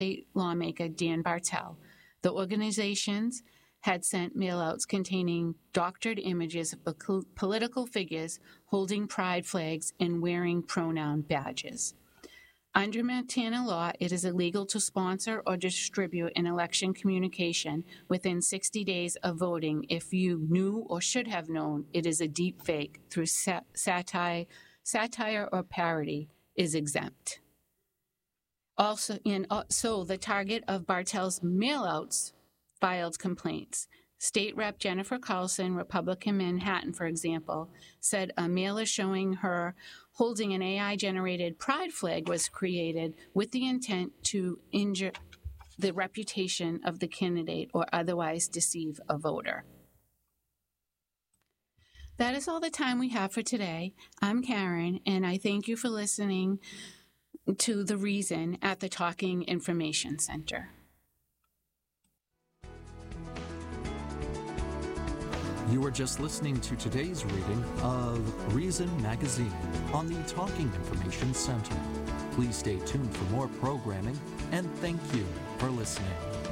State lawmaker Dan Bartel. The organizations had sent mailouts containing doctored images of political figures holding pride flags and wearing pronoun badges. Under Montana law, it is illegal to sponsor or distribute an election communication within 60 days of voting if you knew or should have known it is a deep fake through satire or parody is exempt. So the target of Bartel's mailouts filed complaints. State Rep. Jennifer Carlson, Republican Manhattan, for example, said a mailer showing her holding an AI-generated pride flag was created with the intent to injure the reputation of the candidate or otherwise deceive a voter. That is all the time we have for today. I'm Karen, and I thank you for listening to The Reason at the Talking Information Center. You were just listening to today's reading of Reason Magazine on the Talking Information Center. Please stay tuned for more programming, and thank you for listening.